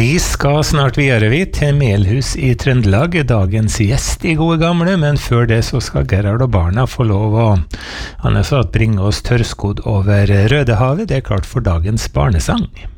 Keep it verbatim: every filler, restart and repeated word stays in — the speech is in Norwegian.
Vi skal snart videre vi til Melhus i Trøndelag, dagens gjest i Gode Gamle, men før det så skal Gerhard og barna få lov å, han er så at bringe oss tørrskodd over Rødehavet, det er klart for dagens barnesang.